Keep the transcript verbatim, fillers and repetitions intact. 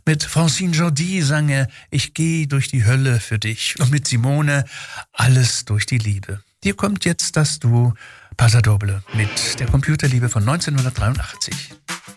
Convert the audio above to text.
Mit Francine Jordi sang er Ich geh durch die Hölle für dich und mit Simone Alles durch die Liebe. Hier kommt jetzt das Duo Pasadoble mit der Computerliebe von neunzehnhundertdreiundachtzig.